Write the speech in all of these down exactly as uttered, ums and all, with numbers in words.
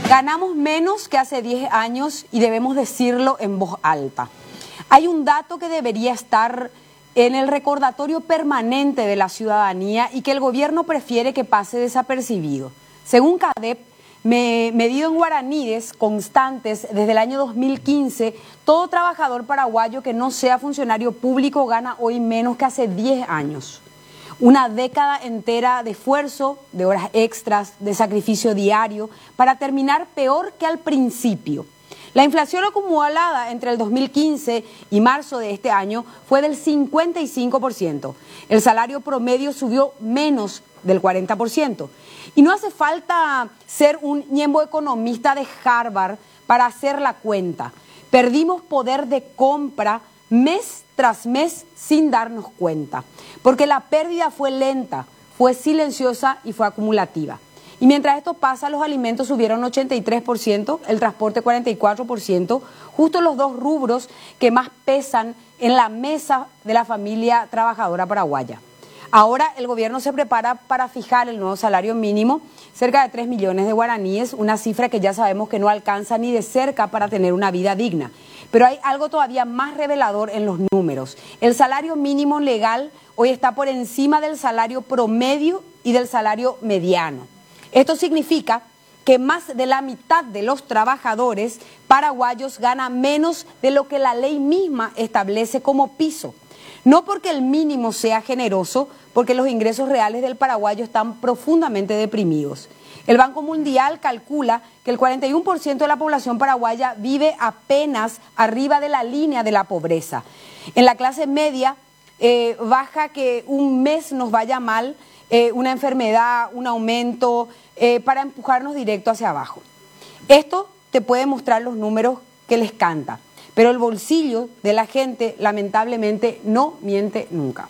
Ganamos menos que hace diez años y debemos decirlo en voz alta. Hay un dato que debería estar en el recordatorio permanente de la ciudadanía y que el gobierno prefiere que pase desapercibido. Según CADEP, me, medido en guaraníes constantes desde el año dos mil quince, todo trabajador paraguayo que no sea funcionario público gana hoy menos que hace diez años. Una década entera de esfuerzo, de horas extras, de sacrificio diario, para terminar peor que al principio. La inflación acumulada entre el dos mil quince y marzo de este año fue del cincuenta y cinco por ciento. El salario promedio subió menos del cuarenta por ciento. Y no hace falta ser un ñembo economista de Harvard para hacer la cuenta. Perdimos poder de compra mes tras mes sin darnos cuenta, porque la pérdida fue lenta, fue silenciosa y fue acumulativa. Y mientras esto pasa, los alimentos subieron ochenta y tres por ciento, el transporte cuarenta y cuatro por ciento, justo los dos rubros que más pesan en la mesa de la familia trabajadora paraguaya. Ahora el gobierno se prepara para fijar el nuevo salario mínimo, cerca de tres millones de guaraníes, una cifra que ya sabemos que no alcanza ni de cerca para tener una vida digna. Pero hay algo todavía más revelador en los números. El salario mínimo legal hoy está por encima del salario promedio y del salario mediano. Esto significa que más de la mitad de los trabajadores paraguayos gana menos de lo que la ley misma establece como piso. No porque el mínimo sea generoso, porque los ingresos reales del paraguayo están profundamente deprimidos. El Banco Mundial calcula que el cuarenta y uno por ciento de la población paraguaya vive apenas arriba de la línea de la pobreza. En la clase media eh, baja que un mes nos vaya mal, eh, una enfermedad, un aumento, eh, para empujarnos directo hacia abajo. Esto te puede mostrar los números que les canta, pero el bolsillo de la gente lamentablemente no miente nunca.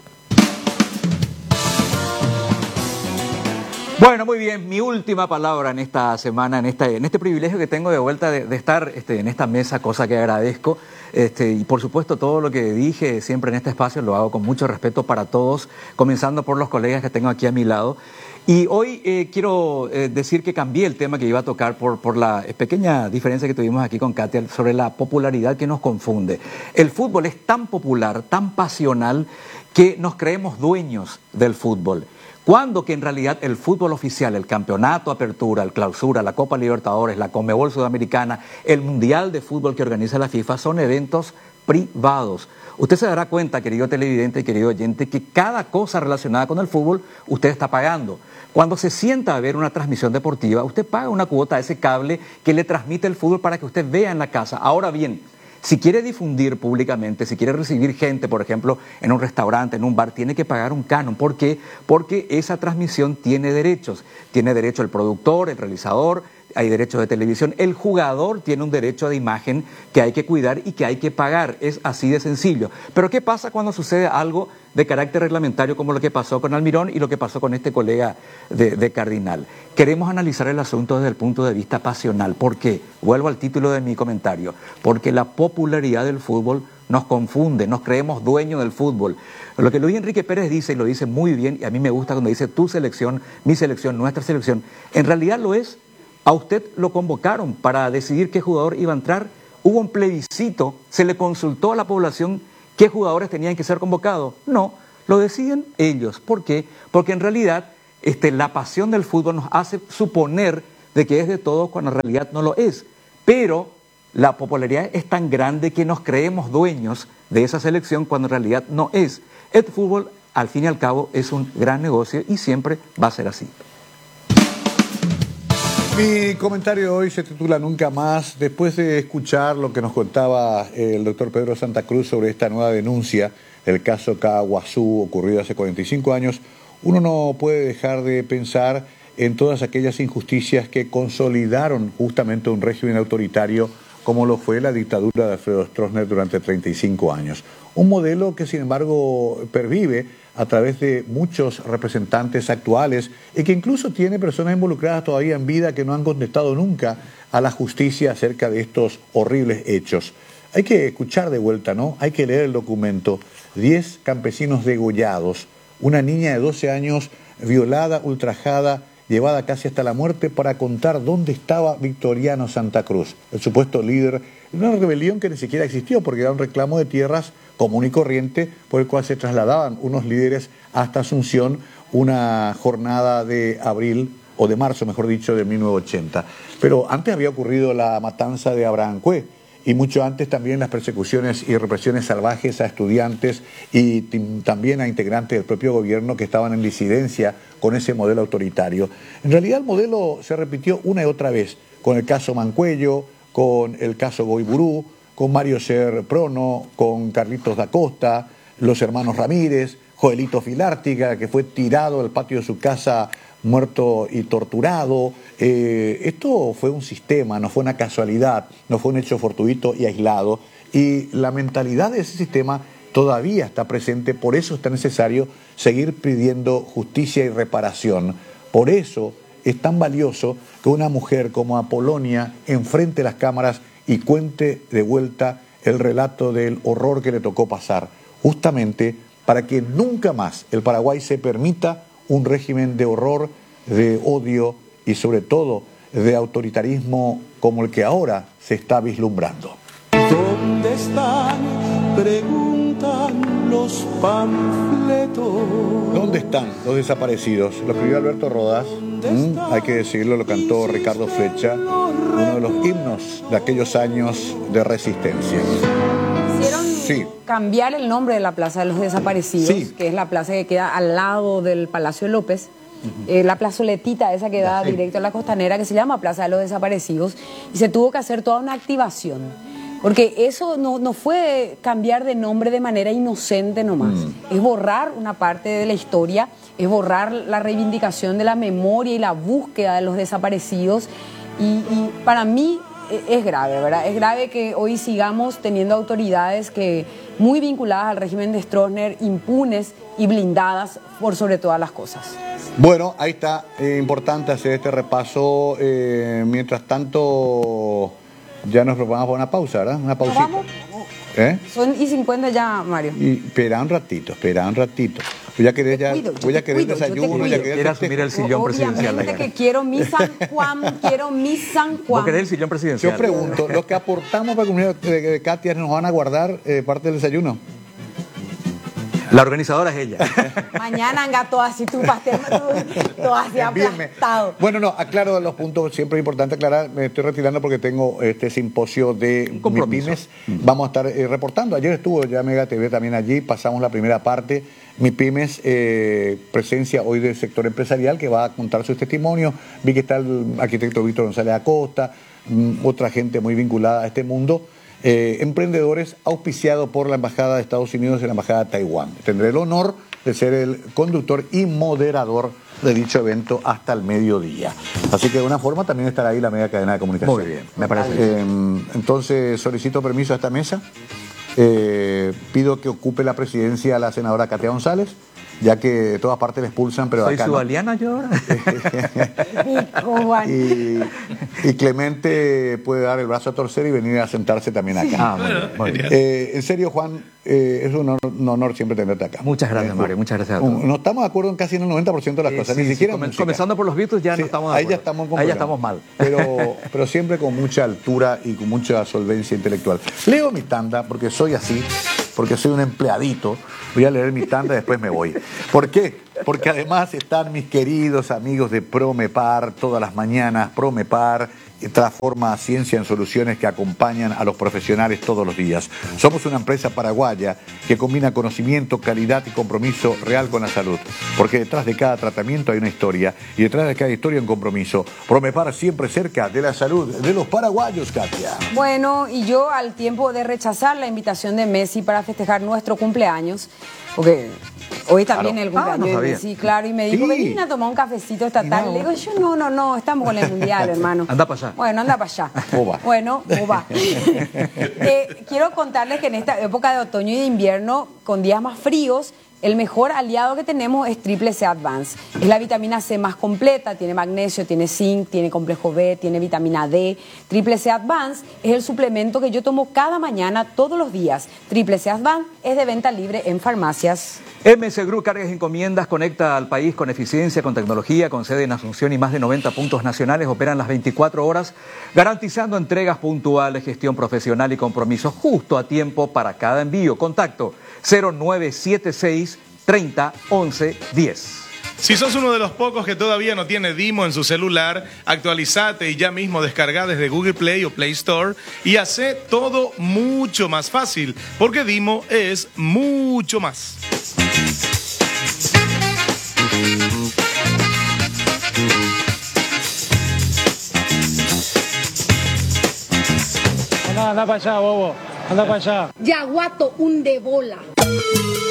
Bueno, muy bien, mi última palabra en esta semana, en, esta, en este privilegio que tengo de vuelta de, de estar este, en esta mesa, cosa que agradezco. Este, y por supuesto todo lo que dije siempre en este espacio lo hago con mucho respeto para todos, comenzando por los colegas que tengo aquí a mi lado. Y hoy eh, quiero eh, decir que cambié el tema que iba a tocar por, por la pequeña diferencia que tuvimos aquí con Katia sobre la popularidad que nos confunde. El fútbol es tan popular, tan pasional, que nos creemos dueños del fútbol. Cuando que en realidad el fútbol oficial, el campeonato Apertura, el Clausura, la Copa Libertadores, la Conmebol Sudamericana, el Mundial de Fútbol que organiza la FIFA son eventos privados. Usted se dará cuenta, querido televidente y querido oyente, que cada cosa relacionada con el fútbol usted está pagando. Cuando se sienta a ver una transmisión deportiva, usted paga una cuota a ese cable que le transmite el fútbol para que usted vea en la casa. Ahora bien, si quiere difundir públicamente, si quiere recibir gente, por ejemplo, en un restaurante, en un bar, tiene que pagar un canon. ¿Por qué? Porque esa transmisión tiene derechos. Tiene derecho el productor, el realizador, hay derechos de televisión. El jugador tiene un derecho de imagen que hay que cuidar y que hay que pagar. Es así de sencillo. Pero ¿qué pasa cuando sucede algo de carácter reglamentario como lo que pasó con Almirón y lo que pasó con este colega de, de Cardinal? Queremos analizar el asunto desde el punto de vista pasional. ¿Por qué? Vuelvo al título de mi comentario. Porque la popularidad del fútbol nos confunde, nos creemos dueños del fútbol. Lo que Luis Enrique Pérez dice, y lo dice muy bien, y a mí me gusta cuando dice tu selección, mi selección, nuestra selección, en realidad lo es. A usted lo convocaron para decidir qué jugador iba a entrar, hubo un plebiscito, se le consultó a la población qué jugadores tenían que ser convocados. No, lo deciden ellos. ¿Por qué? Porque en realidad este, la pasión del fútbol nos hace suponer de que es de todos cuando en realidad no lo es. Pero la popularidad es tan grande que nos creemos dueños de esa selección cuando en realidad no es. El fútbol, al fin y al cabo, es un gran negocio y siempre va a ser así. Mi comentario de hoy se titula Nunca Más. Después de escuchar lo que nos contaba el doctor Pedro Santa Cruz sobre esta nueva denuncia del caso Caaguazú ocurrido hace cuarenta y cinco años, uno no puede dejar de pensar en todas aquellas injusticias que consolidaron justamente un régimen autoritario como lo fue la dictadura de Alfredo Stroessner durante treinta y cinco años. Un modelo que sin embargo pervive a través de muchos representantes actuales y que incluso tiene personas involucradas todavía en vida que no han contestado nunca a la justicia acerca de estos horribles hechos. Hay que escuchar de vuelta, ¿no? Hay que leer el documento. Diez campesinos degollados, una niña de doce años violada, ultrajada y llevada casi hasta la muerte para contar dónde estaba Victoriano Santa Cruz, el supuesto líder de una rebelión que ni siquiera existió porque era un reclamo de tierras común y corriente por el cual se trasladaban unos líderes hasta Asunción una jornada de abril o de marzo, mejor dicho, de mil novecientos ochenta. Pero antes había ocurrido la matanza de Abrancue y mucho antes también las persecuciones y represiones salvajes a estudiantes y también a integrantes del propio gobierno que estaban en disidencia con ese modelo autoritario. En realidad el modelo se repitió una y otra vez, con el caso Mancuello, con el caso Goiburú, con Mario Ser Prono, con Carlitos da Costa, los hermanos Ramírez, Joelito Filártiga, que fue tirado del patio de su casa muerto y torturado. Eh, esto fue un sistema, no fue una casualidad, no fue un hecho fortuito y aislado. Y la mentalidad de ese sistema todavía está presente, por eso es tan necesario seguir pidiendo justicia y reparación. Por eso es tan valioso que una mujer como Apolonia enfrente las cámaras y cuente de vuelta el relato del horror que le tocó pasar, justamente para que nunca más el Paraguay se permita un régimen de horror, de odio y sobre todo de autoritarismo como el que ahora se está vislumbrando. ¿Dónde están? Preguntan los panfletos. ¿Dónde están los desaparecidos? Lo escribió Alberto Rodas, ¿Mm? Hay que decirlo, lo cantó Ricardo Flecha, uno de los himnos de aquellos años de resistencia. Hicieron Sí. cambiar el nombre de la Plaza de los Desaparecidos, Sí. que es la plaza que queda al lado del Palacio López. Eh, la plazoletita esa que da Sí. directo a la costanera, que se llama Plaza de los Desaparecidos, y se tuvo que hacer toda una activación, porque eso no, no fue cambiar de nombre de manera inocente nomás, mm. es borrar una parte de la historia, es borrar la reivindicación de la memoria y la búsqueda de los desaparecidos, y, y para mí es grave, ¿verdad? Es grave que hoy sigamos teniendo autoridades que muy vinculadas al régimen de Stroessner, impunes y blindadas por sobre todas las cosas. Bueno, ahí está, eh, importante hacer este repaso. Eh, mientras tanto, ya nos preparamos para una pausa, ¿verdad? Una pausita. ¿Vamos? ¿Eh? Son y cincuenta ya, Mario. Y espera un ratito, espera un ratito. Voy a querer, ya, cuido, voy a querer cuido, desayuno, ya querer Quiere asumir el sillón presidencial. Obviamente que quiero mi San Juan, quiero mi San Juan. ¿Vos querés el sillón presidencial? Yo pregunto, ¿los que aportamos para la comunidad de, de Katia nos van a guardar eh, parte del desayuno? La organizadora es ella. Mañana anga todo así tu pastel, todo así aplastado. Bueno, no, aclaro los puntos, siempre es importante aclarar, me estoy retirando porque tengo este simposio de MIPYMES, mm. vamos a estar eh, reportando, ayer estuvo ya Mega T V también allí, pasamos la primera parte, MIPYMES, eh, presencia hoy del sector empresarial que va a contar sus testimonios, vi que está el arquitecto Víctor González Acosta, mm, otra gente muy vinculada a este mundo. Eh, emprendedores auspiciado por la Embajada de Estados Unidos y la Embajada de Taiwán. Tendré el honor de ser el conductor y moderador de dicho evento hasta el mediodía. Así que de una forma también estará ahí la media cadena de comunicación. Muy bien, me parece. Eh, entonces solicito permiso a esta mesa. Eh, pido que ocupe la presidencia la senadora Katia González, ya que de todas partes le expulsan, pero ¿Soy acá su no. aliana yo ahora? y, y Clemente puede dar el brazo a torcer y venir a sentarse también acá. Ah, muy bien, muy bien. Eh, en serio, Juan, eh, es un honor, un honor siempre tenerte acá. Muchas gracias, Eh, Mario, muchas gracias a todos. No estamos de acuerdo en casi en el noventa por ciento de las Eh, cosas, sí, ni sí, siquiera comen- música. comenzando por los Beatles ya Sí, no estamos de ahí ya acuerdo. estamos con Ahí ya problemas. estamos mal. Pero, pero siempre con mucha altura y con mucha solvencia intelectual. Leo mi tanda porque soy así, porque soy un empleadito. Voy a leer mi tanda y después me voy. ¿Por qué? Porque además están mis queridos amigos de Promepar todas las mañanas. Promepar transforma ciencia en soluciones que acompañan a los profesionales todos los días. Somos una empresa paraguaya que combina conocimiento, calidad y compromiso real con la salud. Porque detrás de cada tratamiento hay una historia y detrás de cada historia un compromiso. Promepar siempre cerca de la salud de los paraguayos, Katia. Bueno, y yo al tiempo de rechazar la invitación de Messi para festejar nuestro cumpleaños, porque hoy también Claro. el cumpleaños Ah, no de sabía. Messi, claro, y me dijo, Sí. ven a tomar un cafecito esta Y tarde. no. Le digo, yo no, no, no, estamos con el mundial, hermano. Anda para allá. Bueno, anda para allá. O va. Bueno, o va. Eh, quiero contarles que en esta época de otoño y de invierno, con días más fríos, el mejor aliado que tenemos es Triple C Advance. Es la vitamina C más completa, tiene magnesio, tiene zinc, tiene complejo B, tiene vitamina D. Triple C Advance es el suplemento que yo tomo cada mañana, todos los días. Triple C Advance es de venta libre en farmacias. M S Group Cargas y Encomiendas conecta al país con eficiencia, con tecnología, con sede en Asunción y más de noventa puntos nacionales. Operan las veinticuatro horas, garantizando entregas puntuales, gestión profesional y compromiso justo a tiempo para cada envío. Contacto cero nueve siete seis, treinta, once, diez. Si sos uno de los pocos que todavía no tiene Dimo en su celular, actualizate y ya mismo descarga desde Google Play o Play Store y hace todo mucho más fácil, porque Dimo es mucho más. Anda, anda para allá, bobo. Anda para allá. Yaguato, un de bola.